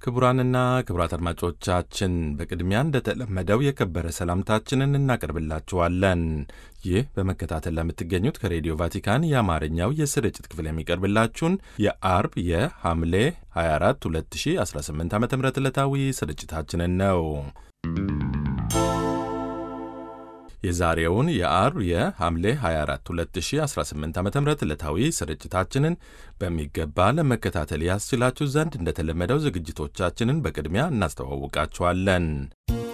ክቡራንና ክቡራት አድማጮቻችን በቅድሚያ እንደተለመደው የከበረ ሰላምታችንን እናቀርብላችኋለን። ይህ በመከታተል ለምትገኙት ከሬዲዮ ቫቲካን የአማርኛው የስርጭት ክፍል የሚቀርብላችሁን የአርብ የሐምሌ 24 2018 ዓ.ም ዕለታዊ ስርጭታችንን ነው። የዛሬውን የአርብ የሐምሌ 24 2018 ዓ.ም ዕለታዊ ስርጭታችንን በሚገባ ለመከታተል ያስችላችሁ ዘንድ እንደተለመደው ዝግጅቶቻችንን በቅድሚያ እናስተዋውቃችኋለን።